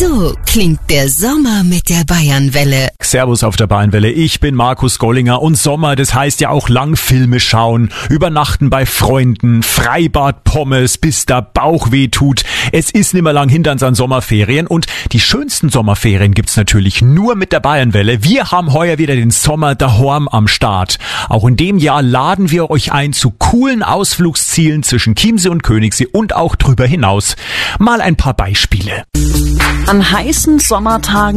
So klingt der Sommer mit der Bayernwelle. Servus auf der Bayernwelle, ich bin Markus Gollinger und Sommer, das heißt ja auch Langfilme schauen, übernachten bei Freunden, Freibad, Pommes, bis der Bauch weh tut. Es ist nimmer lang hinter uns an Sommerferien und die schönsten Sommerferien gibt's natürlich nur mit der Bayernwelle. Wir haben heuer wieder den Sommer daheim am Start. Auch in dem Jahr laden wir euch ein zu coolen Ausflugszielen zwischen Chiemsee und Königssee und auch drüber hinaus. Mal ein paar Beispiele. An heißen Sommertagen